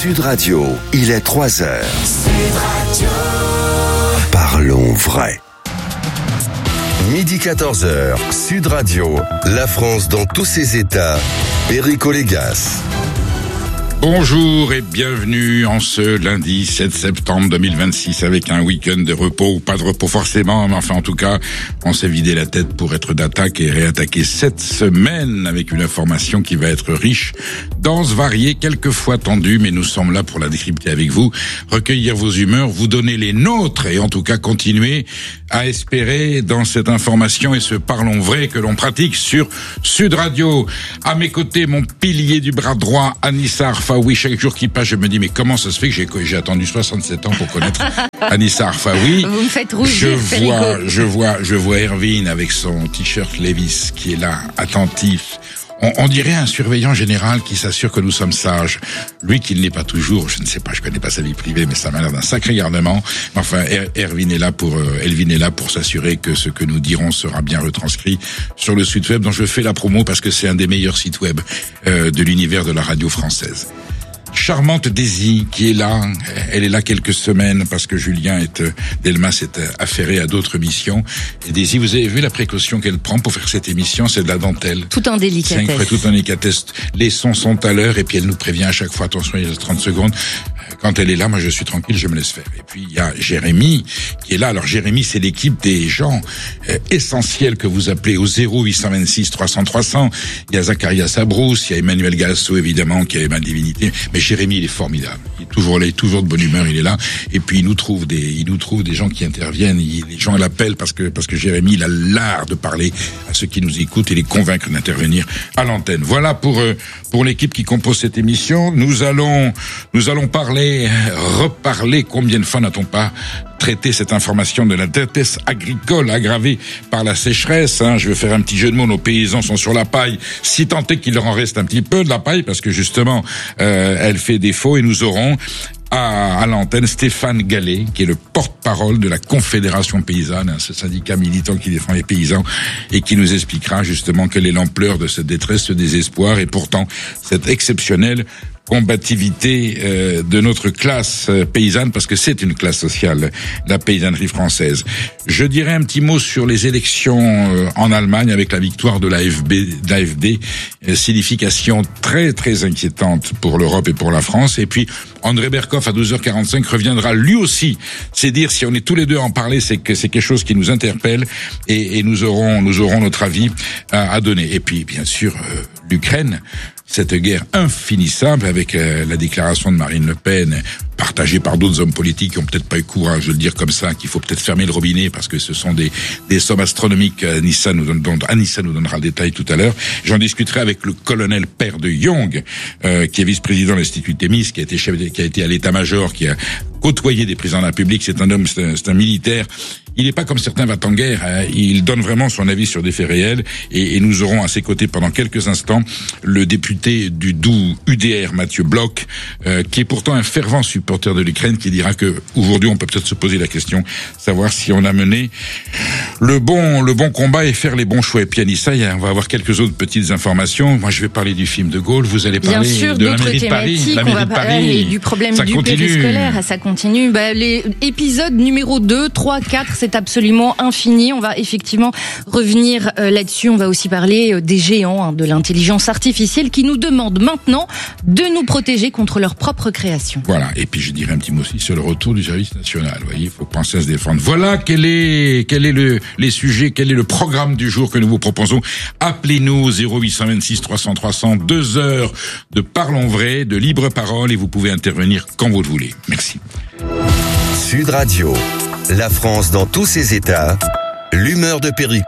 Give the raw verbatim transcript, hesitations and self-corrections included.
Sud Radio, il est trois heures. Sud Radio. Parlons vrai. Midi quatorze heures, Sud Radio, la France dans tous ses états, Perico Légas. Bonjour et bienvenue en ce lundi sept septembre deux mille vingt-six avec un week-end de repos ou pas de repos forcément, mais enfin en tout cas on s'est vidé la tête pour être d'attaque et réattaquer cette semaine avec une information qui va être riche, dense, variée, quelquefois tendue, mais nous sommes là pour la décrypter avec vous, recueillir vos humeurs, vous donner les nôtres et en tout cas continuer à espérer dans cette information et ce parlons vrai que l'on pratique sur Sud Radio. À mes côtés, mon pilier du bras droit, Anissa Arfaoui. Chaque jour qui passe, je me dis, mais comment ça se fait que j'ai, j'ai attendu soixante-sept ans pour connaître Anissa Arfaoui? Vous me faites rougir, je vois, je vois, je vois Erwin avec son t-shirt Levi's qui est là, attentif. On, on dirait un surveillant général qui s'assure que nous sommes sages. Lui qui ne l'est pas toujours, je ne sais pas, je connais pas sa vie privée, mais ça m'a l'air d'un sacré garnement. Enfin, er, Erwin est là pour, euh, Elvin est là pour s'assurer que ce que nous dirons sera bien retranscrit sur le site web dont je fais la promo parce que c'est un des meilleurs sites web euh, de l'univers de la radio française. Charmante Daisy qui est là, elle est là quelques semaines parce que Julien est, Delmas est affairé à d'autres missions. Et Daisy, vous avez vu la précaution qu'elle prend pour faire cette émission, c'est de la dentelle. Tout un délicatesse. C'est tout un délicatesse. Les sons sont à l'heure et puis elle nous prévient à chaque fois, attention, il y a trente secondes. Quand elle est là, moi je suis tranquille, je me laisse faire. Et puis il y a Jérémy qui est là. Alors Jérémy, c'est l'équipe des gens euh, essentiels que vous appelez au zéro huit cent vingt-six trois cents trois cents. Il y a Zacharias Sabrousse, il y a Emmanuel Gasso évidemment qui a ma divinité. Mais Jérémy, il est formidable. Il est toujours là, il est toujours de bonne humeur, il est là. Et puis il nous trouve des, il nous trouve des gens qui interviennent. Il, les gens l'appellent parce que parce que Jérémy, il a l'art de parler à ceux qui nous écoutent et les convaincre d'intervenir à l'antenne. Voilà pour euh, pour l'équipe qui compose cette émission. Nous allons nous allons parler reparler, combien de fois n'a-t-on pas traité cette information de la détresse agricole aggravée par la sécheresse, hein. Je vais faire un petit jeu de mots, nos paysans sont sur la paille, si tant est qu'il leur en reste un petit peu de la paille, parce que justement, euh, elle fait défaut, et nous aurons à, à l'antenne Stéphane Gallet, qui est le porte-parole de la Confédération Paysanne, hein, ce syndicat militant qui défend les paysans, et qui nous expliquera justement quelle est l'ampleur de cette détresse, ce désespoir, et pourtant cette exceptionnelle combativité euh, de notre classe euh, paysanne, parce que c'est une classe sociale, la paysannerie française. Je dirais un petit mot sur les élections euh, en Allemagne avec la victoire de l'A F B, de l'A F D, euh, signification très très inquiétante pour l'Europe et pour la France. Et puis André Berkoff à douze heures quarante-cinq reviendra lui aussi. C'est dire, si on est tous les deux à en parler, c'est que c'est quelque chose qui nous interpelle et, et nous aurons nous aurons notre avis à, à donner. Et puis bien sûr euh, l'Ukraine, cette guerre infinissable avec euh, la déclaration de Marine Le Pen, partagée par d'autres hommes politiques qui ont peut-être pas eu courage de le dire comme ça, qu'il faut peut-être fermer le robinet parce que ce sont des, des sommes astronomiques. Anissa nous donne, dont Anissa nous donnera le détail tout à l'heure. J'en discuterai avec le colonel Père de Young, euh, qui est vice-président de l'Institut Thémis, qui a été chef, qui a été à l'état-major, qui a côtoyé des présidents de la République. C'est un homme, c'est un, c'est un militaire. Il n'est pas comme certains va en guerre, hein. Il donne vraiment son avis sur des faits réels et, et nous aurons à ses côtés pendant quelques instants le député du Doubs U D R, Mathieu Bloch, euh, qui est pourtant un fervent supporter de l'Ukraine, qui dira que aujourd'hui on peut peut-être se poser la question, savoir si on a mené le bon le bon combat et faire les bons choix. Et puis Anissa, on va avoir quelques autres petites informations. Moi je vais parler du film de Gaulle, vous allez parler Bien sûr, de la mairie de Paris, la mairie de Paris, et du problème ça du continue. périscolaire, ça continue. Bah, les épisodes numéro deux, trois, quatre, c'est absolument infini. On va effectivement revenir euh, là-dessus. On va aussi parler euh, des géants, hein, de l'intelligence artificielle qui nous demandent maintenant de nous protéger contre leur propre création. Voilà. Et puis je dirais un petit mot aussi sur le retour du service national. Vous voyez, il faut penser à se défendre. Voilà quel est quel est le les sujets, quel est le programme du jour que nous vous proposons. Appelez-nous au zéro huit cent vingt-six trois cents trois cents, deux heures de parlons vrai, de libre parole, et vous pouvez intervenir quand vous le voulez. Merci. Sud Radio, la France dans tous ses états, l'humeur de Perico.